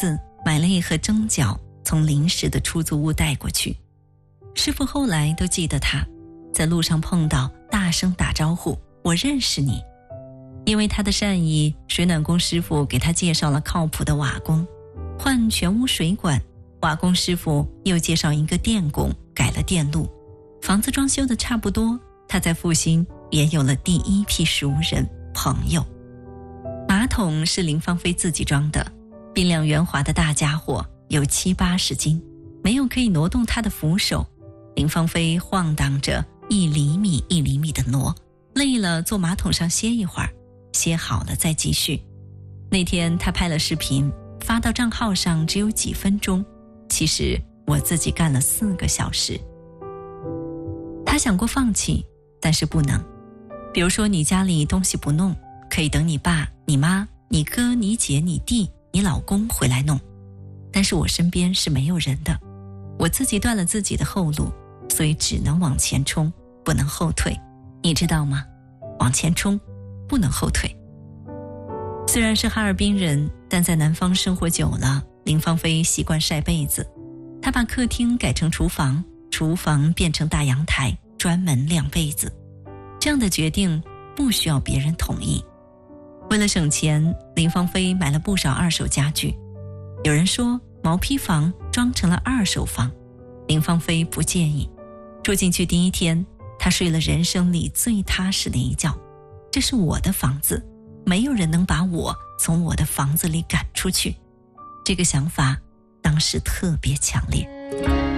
子，买了一盒蒸饺，从临时的出租屋带过去。师傅后来都记得他，在路上碰到大声打招呼，我认识你。因为他的善意，水暖工师傅给他介绍了靠谱的瓦工，换全屋水管，瓦工师傅又介绍一个电工改了电路，房子装修的差不多，他在复兴也有了第一批熟人朋友。马桶是林芳菲自己装的，冰亮圆滑的大家伙，有70-80斤，没有可以挪动他的扶手，林芳菲晃荡着1厘米1厘米的挪，累了坐马桶上歇一会儿，歇好了再继续。那天他拍了视频发到账号上，只有几分钟，其实我自己干了4个小时。他想过放弃，但是不能。比如说你家里东西不弄，可以等你爸、你妈、你哥、你姐、你弟、你老公回来弄，但是我身边是没有人的，我自己断了自己的后路，所以只能往前冲，不能后退，你知道吗？往前冲，不能后退。虽然是哈尔滨人，但在南方生活久了，林芳菲习惯晒被子，她把客厅改成厨房，厨房变成大阳台，专门晾被子。这样的决定不需要别人同意。为了省钱，林芳菲买了不少二手家具。有人说毛坯房装成了2手房，林芳菲不介意。住进去第1天，她睡了人生里最踏实的一觉。这是我的房子，没有人能把我从我的房子里赶出去。这个想法当时特别强烈。